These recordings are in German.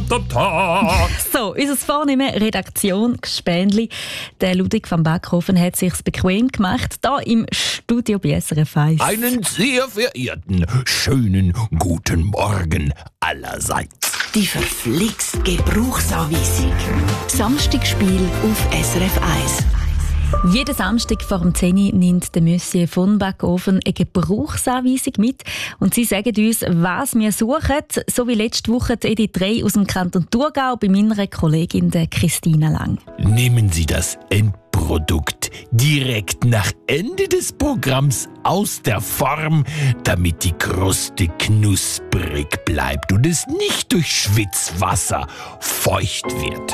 So, unser vornehme Redaktion Gspendli, der Ludwig van Backhofen, hat es sich bequem gemacht, hier im Studio bei SRF 1. Einen sehr verehrten, schönen guten Morgen allerseits. Die verflixt Gebrauchsanweisung. Samstagspiel auf SRF 1. Jeden Samstag vor dem 10 Uhr nimmt der Monsieur von Backhofen eine Gebrauchsanweisung mit und sie sagen uns, was wir suchen, so wie letzte Woche die Edith Rey aus dem Kanton Thurgau bei meiner Kollegin Christina Lang. Nehmen Sie das Endprodukt direkt nach Ende des Programms aus der Form, damit die Kruste knusprig bleibt und es nicht durch Schwitzwasser feucht wird.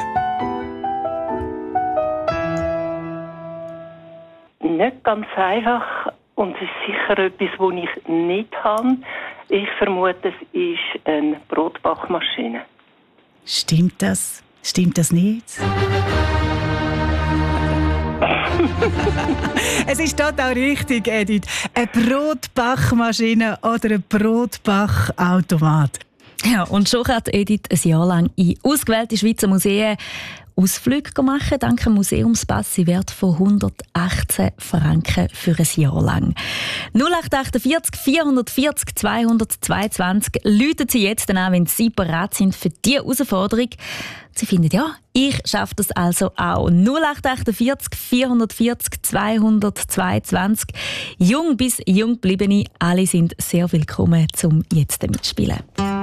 Nicht ganz einfach und es ist sicher etwas, das ich nicht habe. Ich vermute, es ist eine Brotbackmaschine. Stimmt das? Stimmt das nicht? Es ist total richtig, Edith. Eine Brotbackmaschine oder ein Brotbackautomat. Ja, und schon kann Edith ein Jahr lang in ausgewählte Schweizer Museen Ausflüge machen, dank dem Museumspass im Wert von 118 Franken für ein Jahr lang. 0848 440 222 läuten Sie jetzt an, wenn Sie bereit sind für diese Herausforderung. Sie finden, ja, ich schaffe das also auch. 0848 440 222. Jung bis jung gebliebene, alle sind sehr willkommen zum jetzt mitspielen.